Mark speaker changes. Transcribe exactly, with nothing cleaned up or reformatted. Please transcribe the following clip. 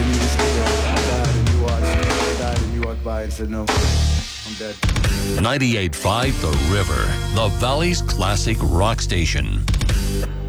Speaker 1: me to stay there. I died and you watched. I died and you walked by and said, no, I'm dead.
Speaker 2: ninety-eight point five The River, the Valley's classic rock station.